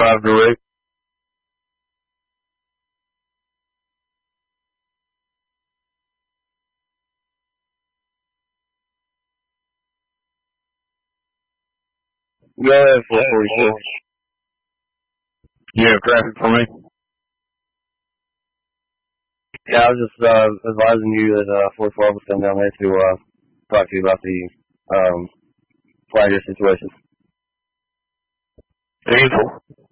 4-5 direct. Go ahead, 446. You have traffic for me? Yeah, I was just advising you that 412 was coming down there to talk to you about the flagger situation. Diesel.